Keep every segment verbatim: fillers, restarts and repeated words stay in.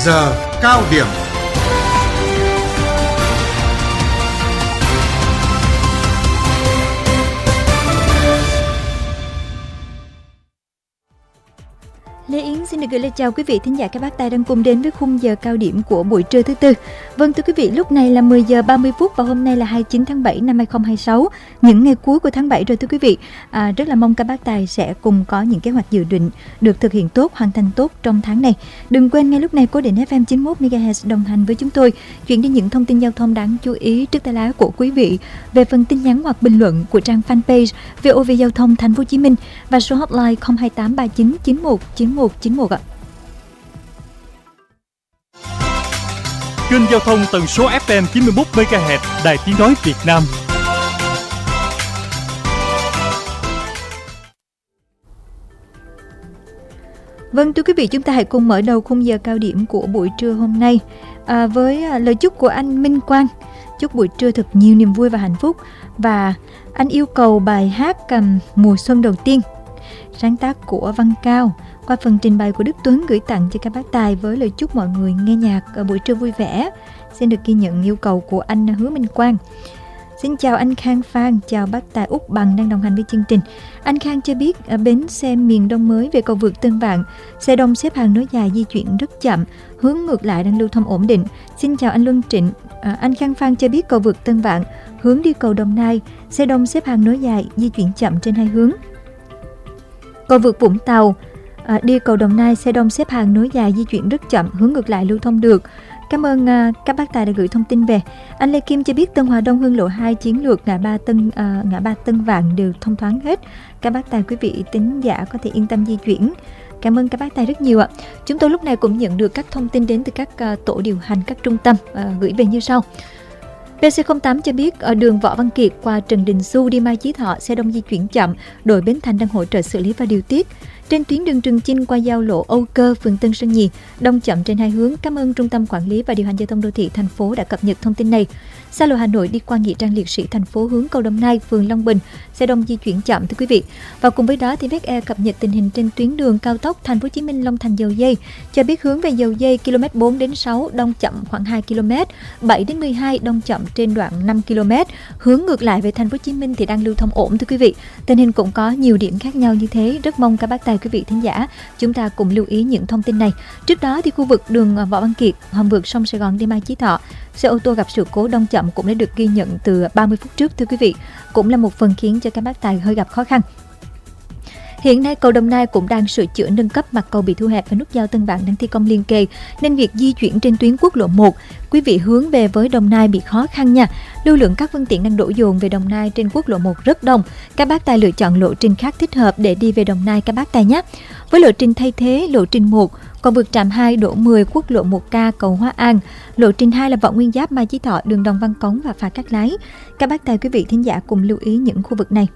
giờ cao điểm. Lê Yến xin được gửi lời chào quý vị thính giả các bác tài đang cùng đến với khung giờ cao điểm của buổi trưa thứ tư. Vâng thưa quý vị, lúc này là mười giờ ba mươi phút và hôm nay là hai mươi chín tháng bảy năm hai không hai sáu, những ngày cuối của tháng bảy rồi thưa quý vị. À, rất là mong các bác tài sẽ cùng có những kế hoạch dự định được thực hiện tốt, hoàn thành tốt trong tháng này. Đừng quên ngay lúc này cố định ép em chín mươi mốt mê ga héc đồng hành với chúng tôi, chuyển đi những thông tin giao thông đáng chú ý trước tay lái của quý vị về phần tin nhắn hoặc bình luận của trang fanpage vê o vê Giao thông Thành phố Hồ Chí Minh và số hotline không hai tám ba chín chín một chín một chín một ạ. Kênh giao thông tần số ép em chín mươi mốt mê ga héc Đài Tiếng nói Việt Nam. Vâng thưa quý vị, chúng ta hãy cùng mở đầu khung giờ cao điểm của buổi trưa hôm nay à, với lời chúc của anh Minh Quang. Chúc buổi trưa thật nhiều niềm vui và hạnh phúc. Và anh yêu cầu bài hát um, Mùa Xuân Đầu Tiên, sáng tác của Văn Cao, qua phần trình bày của Đức Tuấn, gửi tặng cho các bác tài với lời chúc mọi người nghe nhạc ở buổi trưa vui vẻ. Xin được ghi nhận yêu cầu của anh Hứa Minh Quang. Xin chào anh Khang Phan, chào bác tài Úc Bằng đang đồng hành với chương trình. Anh Khang cho biết ở bến xe miền Đông mới về cầu vượt Tân Vạn, xe đông xếp hàng nối dài di chuyển rất chậm, hướng ngược lại đang lưu thông ổn định. Xin chào anh Luân Trịnh. À, anh Khang Phan cho biết cầu vượt Tân Vạn, hướng đi cầu Đồng Nai, xe đông xếp hàng nối dài, di chuyển chậm trên hai hướng. Cầu vượt Vũng Tàu, à, đi cầu Đồng Nai, xe đông xếp hàng nối dài, di chuyển rất chậm, hướng ngược lại lưu thông được. Cảm ơn uh, các bác tài đã gửi thông tin về. Anh Lê Kim cho biết Tân Hòa Đông, Hương Lộ hai, chiến lược ngã ba Tân uh, ngã ba Tân Vạn đều thông thoáng hết. Các bác tài quý vị thính giả có thể yên tâm di chuyển. Cảm ơn các bác tài rất nhiều ạ. Chúng tôi lúc này cũng nhận được các thông tin đến từ các uh, tổ điều hành các trung tâm uh, gửi về như sau. pê xê không tám cho biết ở đường Võ Văn Kiệt qua Trần Đình Xu đi Mai Chí Thọ, xe đông di chuyển chậm, đội Bến Thành đang hỗ trợ xử lý và điều tiết. Trên tuyến đường Trường Chinh qua giao lộ Âu Cơ, phường Tân Sơn Nhì, đông chậm trên hai hướng. Cảm ơn Trung tâm Quản lý và Điều hành Giao thông Đô thị thành phố đã cập nhật thông tin này. Xa lộ Hà Nội đi qua Nghĩa Trang Liệt Sĩ thành phố hướng cầu Đồng Nai, phường Long Bình, xe đông di chuyển chậm thưa quý vị. Và cùng với đó thì vê e cập nhật tình hình trên tuyến đường cao tốc Thành phố Hồ Chí Minh Long Thành Dầu Dây, cho biết hướng về Dầu Dây km bốn đến sáu đông chậm khoảng hai ki lô mét, bảy đến mười hai đông chậm trên đoạn năm ki lô mét. Hướng ngược lại về Thành phố Hồ Chí Minh thì đang lưu thông ổn thưa quý vị. Tình hình cũng có nhiều điểm khác nhau như thế. Rất mong các bác tài quý vị thính giả chúng ta cùng lưu ý những thông tin này. Trước đó thì khu vực đường Võ Văn Kiệt, hầm vượt sông Sài Gòn đi Mai Chí Thọ, xe ô tô gặp sự cố đông chậm cũng đã được ghi nhận từ ba mươi phút trước thưa quý vị. Cũng là một phần khiến cho các bác tài hơi gặp khó khăn. Hiện nay cầu Đồng Nai cũng đang sửa chữa nâng cấp, mặt cầu bị thu hẹp và nút giao Tân Vạn đang thi công liên kề nên việc di chuyển trên tuyến quốc lộ một, quý vị hướng về với Đồng Nai bị khó khăn nha. Lưu lượng các phương tiện đang đổ dồn về Đồng Nai trên quốc lộ một rất đông. Các bác tài lựa chọn lộ trình khác thích hợp để đi về Đồng Nai các bác tài nhé. Với lộ trình thay thế, lộ trình một cầu vượt trạm hai đổ mười quốc lộ một K cầu Hóa An, lộ trình hai là Võ Nguyên Giáp Mai Chí Thọ đường Đồng Văn Cống và phà Cát Lái. Các bác tài quý vị thính giả cùng lưu ý những khu vực này.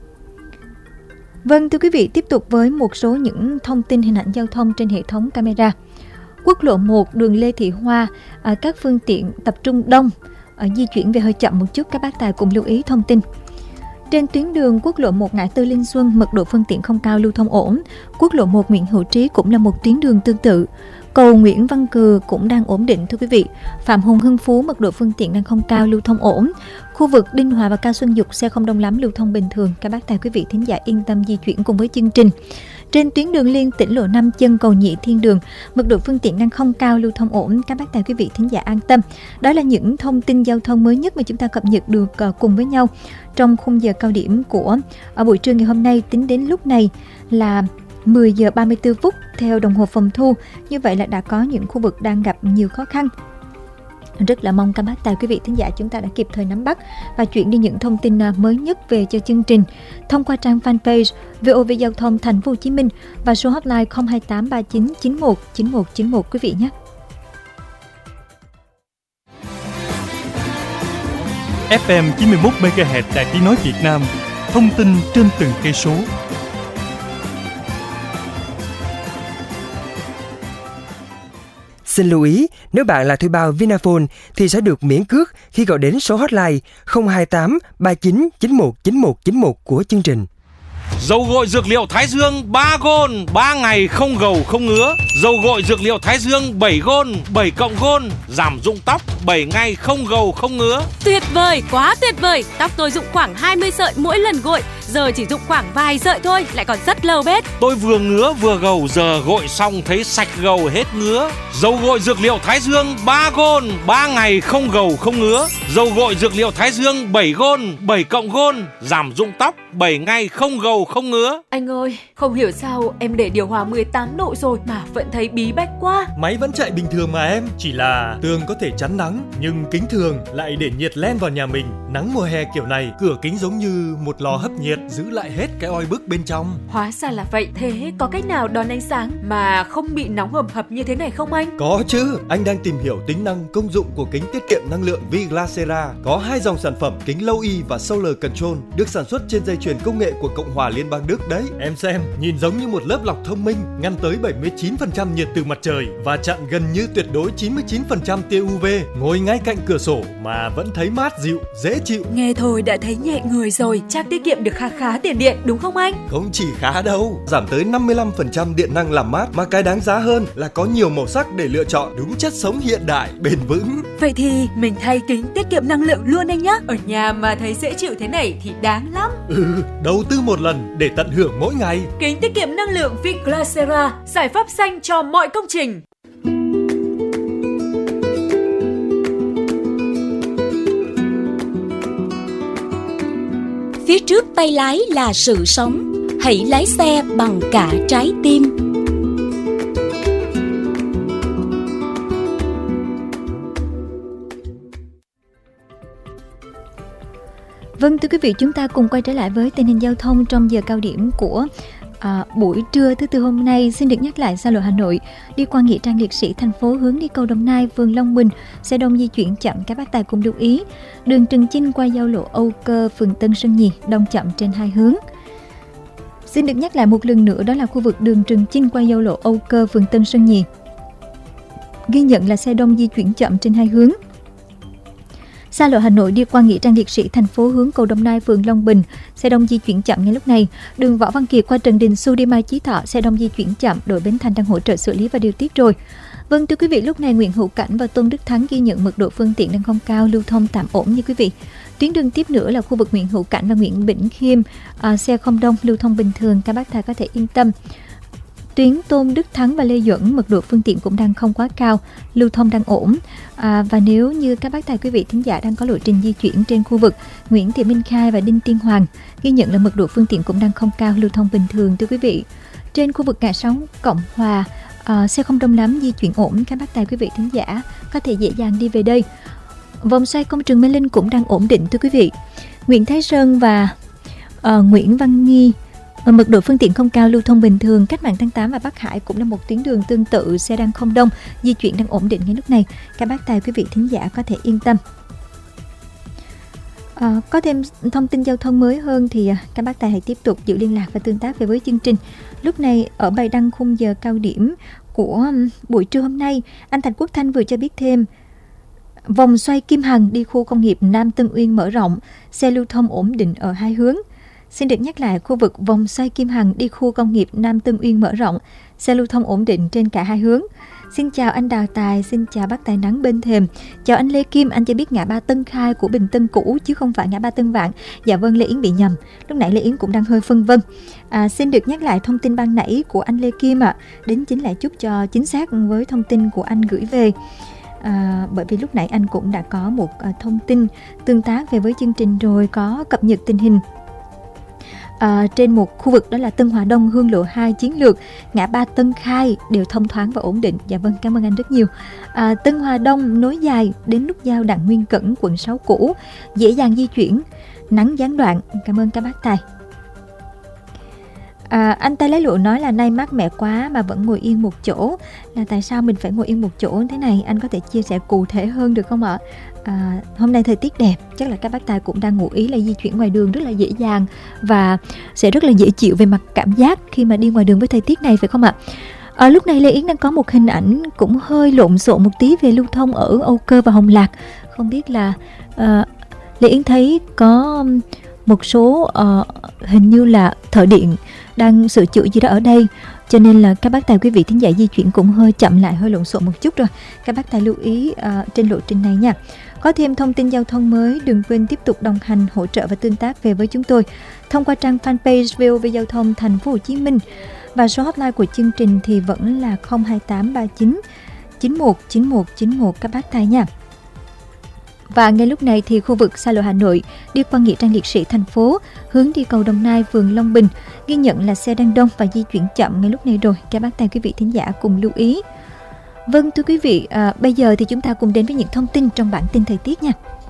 Vâng thưa quý vị, tiếp tục với một số những thông tin hình ảnh giao thông trên hệ thống camera. Quốc lộ một đường Lê Thị Hoa, à, các phương tiện tập trung đông, à, di chuyển về hơi chậm một chút, các bác tài cùng lưu ý thông tin. Trên tuyến đường quốc lộ một ngã tư Linh Xuân, mật độ phương tiện không cao, lưu thông ổn. Quốc lộ một Nguyễn Hữu Trí cũng là một tuyến đường tương tự. Cầu Nguyễn Văn Cừ cũng đang ổn định thưa quý vị. Phạm Hùng Hưng Phú, mật độ phương tiện đang không cao, lưu thông ổn. Khu vực Đinh Hòa và Cao Xuân Dục xe không đông lắm, lưu thông bình thường. Các bác tài quý vị thính giả yên tâm di chuyển cùng với chương trình. Trên tuyến đường liên tỉnh lộ năm chân cầu Nhị Thiên Đường, mật độ phương tiện đang không cao, lưu thông ổn. Các bác tài quý vị thính giả an tâm. Đó là những thông tin giao thông mới nhất mà chúng ta cập nhật được cùng với nhau trong khung giờ cao điểm của ở buổi trưa ngày hôm nay. Tính đến lúc này là mười giờ ba mươi tư phút theo đồng hồ phòng thu. Như vậy là đã có những khu vực đang gặp nhiều khó khăn. Rất là mong các bác tài quý vị thính giả chúng ta đã kịp thời nắm bắt và chuyển đi những thông tin mới nhất về cho chương trình thông qua trang fanpage vê o vê Giao thông Thành phố Hồ Chí Minh và số hotline không hai tám ba chín chín một chín một chín một quý vị nhé. ép em chín mươi mốt mê ga héc Đài Tiếng nói Việt Nam, thông tin trên từng cây số. Xin lưu ý, nếu bạn là thuê bao Vinaphone thì sẽ được miễn cước khi gọi đến số hotline không hai tám ba chín chín một chín một chín một của chương trình. Dầu gội dược liệu Thái Dương ba gôn, ba ngày không gầu không ngứa. Dầu gội dược liệu Thái Dương bảy gôn, bảy cộng gôn, giảm rụng tóc bảy ngày không gầu không ngứa. Tuyệt vời, quá tuyệt vời. Tóc tôi rụng khoảng hai mươi sợi mỗi lần gội, giờ chỉ rụng khoảng vài sợi thôi, lại còn rất lâu bết. Tôi vừa ngứa vừa gầu, giờ gội xong thấy sạch gầu hết ngứa. Dầu gội dược liệu Thái Dương ba gôn, ba ngày không gầu không ngứa. Dầu gội dược liệu Thái Dương bảy gôn, bảy cộng gôn, giảm rụng tóc bảy ngày không gầu không ngứa. Anh ơi, không hiểu sao em để điều hòa mười tám độ rồi mà vẫn thấy bí bách quá. Máy vẫn chạy bình thường mà em, chỉ là tường có thể chắn nắng, nhưng kính thường lại để nhiệt len vào nhà mình. Nắng mùa hè kiểu này, cửa kính giống như một lò hấp nhiệt, giữ lại hết cái oi bức bên trong. Hóa ra là vậy. Thế có cách nào đón ánh sáng mà không bị nóng hầm hập như thế này không anh? Có chứ, anh đang tìm hiểu tính năng công dụng của kính tiết kiệm năng lượng V-Glacera. Có hai dòng sản phẩm kính Low E và Solar Control được sản xuất trên dây chuyền công nghệ của Cộng hòa Liên bang Đức đấy. Em xem, nhìn giống như một lớp lọc thông minh, ngăn tới bảy mươi chín phần trăm nhiệt từ mặt trời và chặn gần như tuyệt đối chín mươi chín phần trăm tia u vê. Ngồi ngay cạnh cửa sổ mà vẫn thấy mát dịu, dễ chịu. Nghe thôi đã thấy nhẹ người rồi, chắc tiết kiệm được khá khá tiền điện đúng không anh? Không chỉ khá đâu, giảm tới năm mươi lăm phần trăm điện năng làm mát, mà cái đáng giá hơn là có nhiều màu sắc để lựa chọn, đúng chất sống hiện đại, bền vững. Vậy thì mình thay kính tiết kiệm năng lượng luôn anh nhé. Ở nhà mà thấy dễ chịu thế này thì đáng lắm. Ừ, đầu tư một lần để tận hưởng mỗi ngày. Kính tiết kiệm năng lượng V-Glacera, giải pháp xanh cho mọi công trình. Phía trước tay lái là sự sống, hãy lái xe bằng cả trái tim. Vâng, thưa quý vị, chúng ta cùng quay trở lại với tình hình giao thông trong giờ cao điểm của à, buổi trưa thứ tư hôm nay. Xin được nhắc lại xa lộ Hà Nội đi qua nghĩa trang liệt sĩ thành phố hướng đi cầu Đồng Nai, phường Long Bình, xe đông di chuyển chậm, các bác tài cùng lưu ý. Đường Trần Chinh qua giao lộ Âu Cơ, phường Tân Sơn Nhì, đông chậm trên hai hướng. Xin được nhắc lại một lần nữa, đó là khu vực đường Trần Chinh qua giao lộ Âu Cơ, phường Tân Sơn Nhì, ghi nhận là xe đông di chuyển chậm trên hai hướng. Xa lộ Hà Nội đi qua nghĩa trang liệt sĩ thành phố hướng cầu Đồng Nai, phường Long Bình, xe đông di chuyển chậm ngay lúc này. Đường Võ Văn Kiệt qua Trần Đình Xu đi Mai Chí Thọ, xe đông di chuyển chậm, đội Bến Thành đang hỗ trợ xử lý và điều tiết rồi. Vâng, thưa quý vị, lúc này Nguyễn Hữu Cảnh và Tôn Đức Thắng ghi nhận mật độ phương tiện đang không cao, lưu thông tạm ổn như quý vị. Tuyến đường tiếp nữa là khu vực Nguyễn Hữu Cảnh và Nguyễn Bỉnh Khiêm, à, xe không đông, lưu thông bình thường, các bác tài có thể yên tâm. Tuyến Tôn Đức Thắng và Lê Duẩn, mật độ phương tiện cũng đang không quá cao, lưu thông đang ổn. À, và nếu như các bác tài quý vị thính giả đang có lộ trình di chuyển trên khu vực Nguyễn Thị Minh Khai và Đinh Tiên Hoàng, ghi nhận là mật độ phương tiện cũng đang không cao, lưu thông bình thường thưa quý vị. Trên khu vực ngã sáu Cộng Hòa, à, xe không đông lắm, di chuyển ổn, các bác tài quý vị thính giả có thể dễ dàng đi về đây. Vòng xoay công trường Mê Linh cũng đang ổn định thưa quý vị. Nguyễn Thái Sơn và à, Nguyễn Văn Nghi, mật độ phương tiện không cao, lưu thông bình thường. Cách mạng tháng tám và Bắc Hải cũng là một tuyến đường tương tự, xe đang không đông, di chuyển đang ổn định ngay lúc này, các bác tài quý vị thính giả có thể yên tâm. À, có thêm thông tin giao thông mới hơn thì các bác tài hãy tiếp tục giữ liên lạc và tương tác về với chương trình. Lúc này ở bài đăng khung giờ cao điểm của buổi trưa hôm nay, anh Thành Quốc Thanh vừa cho biết thêm vòng xoay Kim Hằng đi khu công nghiệp Nam Tân Uyên mở rộng, xe lưu thông ổn định ở hai hướng. Xin được nhắc lại, khu vực vòng xoay Kim Hằng đi khu công nghiệp Nam Tân Uyên mở rộng, xe lưu thông ổn định trên cả hai hướng. Xin chào anh Đào Tài, xin chào bác Tài Nắng bên thềm. Chào anh Lê Kim, anh cho biết ngã ba Tân Khai của Bình Tân cũ chứ không phải ngã ba Tân Vạn. Dạ vâng, Lê Yến bị nhầm, lúc nãy Lê Yến cũng đang hơi phân vân. À, xin được nhắc lại thông tin ban nãy của anh Lê Kim ạ, à. Đến chính lại chút cho chính xác với thông tin của anh gửi về. À, bởi vì lúc nãy anh cũng đã có một uh, thông tin tương tác về với chương trình rồi, có cập nhật tình hình À, trên một khu vực đó là Tân Hòa Đông, Hương Lộ hai chiến lược, ngã ba Tân Khai đều thông thoáng và ổn định. Dạ vâng, cảm ơn anh rất nhiều. à, Tân Hòa Đông nối dài đến nút giao Đặng Nguyên Cẩn, quận sáu cũ, dễ dàng di chuyển, nắng gián đoạn. Cảm ơn các bác tài. À, anh Tay Lấy Lụa nói là nay mát mẻ quá mà vẫn ngồi yên một chỗ, là tại sao mình phải ngồi yên một chỗ thế này? Anh có thể chia sẻ cụ thể hơn được không ạ? À, hôm nay thời tiết đẹp, chắc là các bác tài cũng đang ngụ ý là di chuyển ngoài đường rất là dễ dàng và sẽ rất là dễ chịu về mặt cảm giác khi mà đi ngoài đường với thời tiết này, phải không ạ? À, lúc này Lê Yến đang có một hình ảnh cũng hơi lộn xộn một tí về lưu thông ở Âu Cơ và Hồng Lạc. Không biết là uh, Lê Yến thấy có một số uh, hình như là thợ điện đang sửa chữa gì đó ở đây, cho nên là các bác tài quý vị thính giả di chuyển cũng hơi chậm lại, hơi lộn xộn một chút rồi. Các bác tài lưu ý uh, trên lộ trình này nha. Có thêm thông tin giao thông mới, đừng quên tiếp tục đồng hành, hỗ trợ và tương tác về với chúng tôi thông qua trang fanpage vê o vê Giao thông Thành phố Hồ Chí Minh. Và số hotline của chương trình thì vẫn là không hai tám ba chín chín một chín một chín một các bác tài nha. Và ngay lúc này thì khu vực xa lộ Hà Nội đi qua nghĩa trang liệt sĩ thành phố hướng đi cầu Đồng Nai, phường Long Bình ghi nhận là xe đang đông và di chuyển chậm ngay lúc này rồi. Các bác tài quý vị thính giả cùng lưu ý. Vâng thưa quý vị, à, bây giờ thì chúng ta cùng đến với những thông tin trong bản tin thời tiết nha.